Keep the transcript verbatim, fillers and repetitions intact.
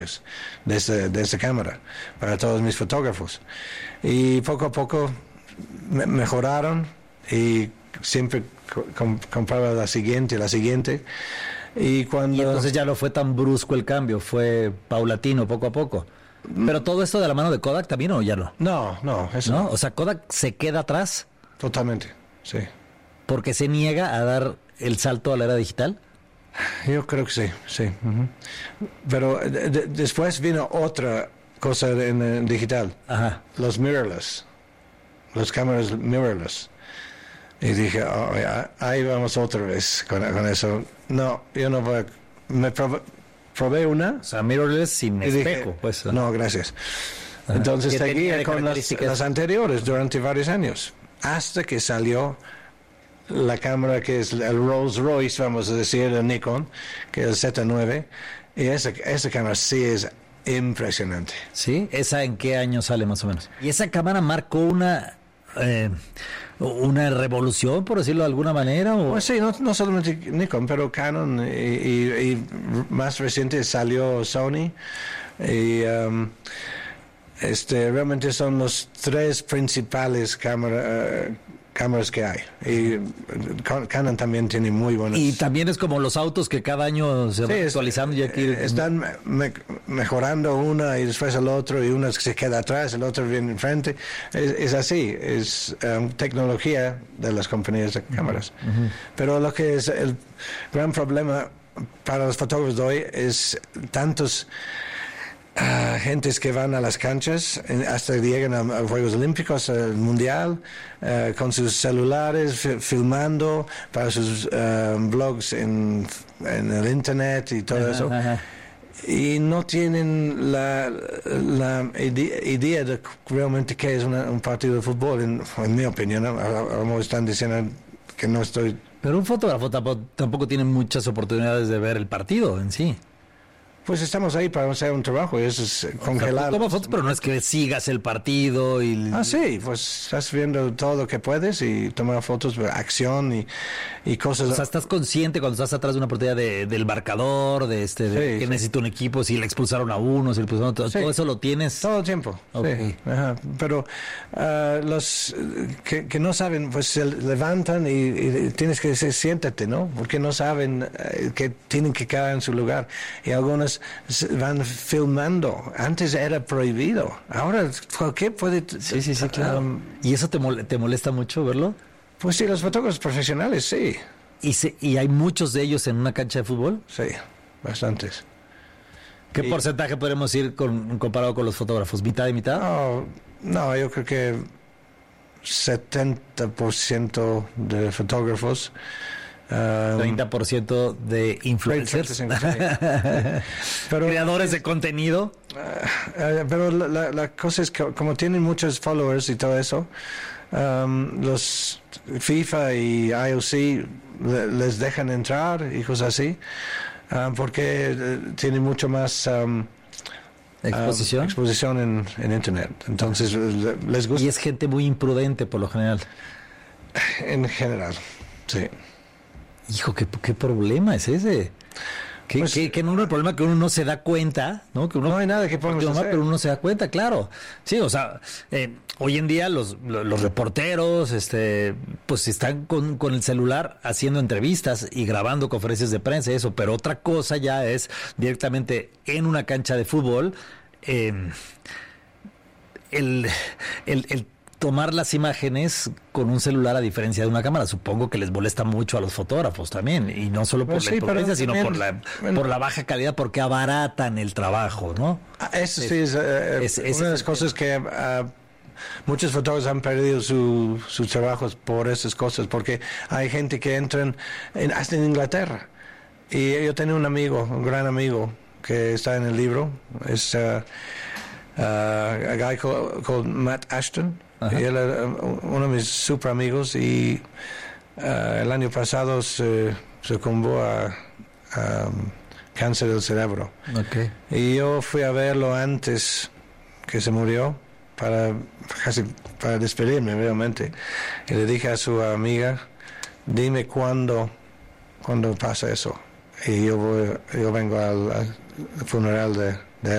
de esta, de esta cámara para todos mis fotógrafos. Y poco a poco me mejoraron y siempre comp- compraba la siguiente, la siguiente. Y cuando... Y entonces ya no fue tan brusco el cambio, fue paulatino, poco a poco. Pero todo esto de la mano de Kodak también, ¿o ya no? No, no, eso ¿No? no. O sea, Kodak se queda atrás Totalmente, sí. porque se niega a dar el salto a la era digital. Yo creo que sí, sí. Uh-huh. Pero de- de- después vino otra cosa en, en digital. Ajá. Los mirrorless. Los cámaras mirrorless. Y dije, oh, ya, ahí vamos otra vez con, con eso. No, yo no voy a... Me probé, probé una. O sea, mirrorless sin y dije, espejo, pues. no, gracias. Ajá. Entonces ¿Qué tenía seguía de con las, características? las anteriores durante varios años. Hasta que salió la cámara que es el Rolls Royce, vamos a decir, el Nikon, que es el Z nueve. Y esa, esa cámara sí es impresionante. ¿Sí? ¿Esa en qué año sale más o menos? Y esa cámara marcó una eh, una revolución, por decirlo de alguna manera. ¿O? Pues sí, no, no solamente Nikon, pero Canon y, y, y más reciente salió Sony. Y um, este realmente son los tres principales cámara, uh, cámaras que hay. Y Con- Canon también tiene muy buenas. Y también es como los autos que cada año se Sí, van es- actualizando y aquí están me- mejorando una y después el otro, y una se queda atrás, el otro viene enfrente. Es, es así, es um, tecnología de las compañías de cámaras. Uh-huh. Pero lo que es el gran problema para los fotógrafos de hoy es tantos uh, gentes que van a las canchas eh, hasta que llegan a, a Juegos Olímpicos, al Mundial, uh, con sus celulares fi- filmando para sus uh, blogs en, en el Internet y todo Ajá, eso. ajá. Y no tienen la, la ide- idea de realmente qué es una- un partido de fútbol, en, en mi opinión. ¿No? Ahora ahora me están diciendo que no estoy... Pero un fotógrafo tampoco, tampoco tiene muchas oportunidades de ver el partido en sí. Pues estamos ahí para hacer un trabajo, y eso es congelar. O sea, tú tomas fotos, pero no es que sigas el partido y... Ah, sí, pues estás viendo todo lo que puedes y tomar fotos de acción y, y cosas. O sea, estás consciente cuando estás atrás de una partida de, del marcador, de este, de Sí, que sí. necesita un equipo, si le expulsaron a uno, si le expulsaron a otro, Sí. todo eso lo tienes. Todo el tiempo, Ok. sí. Ajá. Pero ah, los eh, que, que no saben, pues se levantan y, y tienes que decir, siéntate, ¿no? Porque no saben eh, que tienen que quedar en su lugar. Y algunos se van filmando. Antes era prohibido. Ahora cualquier puede... Sí, sí, sí, claro. um, ¿Y eso te, mole- te molesta mucho verlo? pues sí, los fotógrafos profesionales, sí. ¿Y, se, ¿Y hay muchos de ellos en una cancha de fútbol? Sí, bastantes. ¿Qué Y- porcentaje podemos ir con, comparado con los fotógrafos? ¿Mitad y mitad? No, no, yo creo que setenta por ciento de fotógrafos. um, treinta por ciento de influencers. treinta, sí. Pero, Creadores de contenido. eh, pero la, la- la cosa es que como tienen muchos followers y todo eso, um, los FIFA y I O C le- les dejan entrar y cosas así, um, porque eh, tienen mucho más um, Exposición. um, exposición en, en Internet. Entonces le- les gusta Y es gente muy imprudente por lo general. en general, sí. Hijo, ¿qué, qué problema es ese? Que, Pues- que, que no es un problema que uno no se da cuenta, ¿no? Que uno, No hay nada que podamos normal, hacer. pero uno no se da cuenta, claro. Sí, o sea, eh, hoy en día los, los, los reporteros, este, pues están con, con el celular haciendo entrevistas y grabando conferencias de prensa y eso, pero otra cosa ya es directamente en una cancha de fútbol, eh, el, el, el tomar las imágenes con un celular a diferencia de una cámara. Supongo que les molesta mucho a los fotógrafos también, y no solo por Pues la sí, pero imprudencia, sino también, por la, bueno. por la baja calidad, porque abaratan el trabajo, ¿no? Ah, Eso sí es, eh, es- es- una de las cosas que ah, muchos fotógrafos han perdido su- sus trabajos por esas cosas, porque hay gente que entran en, hasta en Inglaterra. Y yo tenía un amigo, un gran amigo, que está en el libro, es uh, uh, a guy called, called Matt Ashton. Ajá. Y él era uno de mis super amigos, y uh, el año pasado se sucumbió a, a um, cáncer del cerebro. Okay. Y yo fui a verlo antes que se murió, para casi para despedirme realmente. Y le dije a su amiga, dime cuándo, cuándo pasa eso. Y yo voy, yo vengo al, al funeral de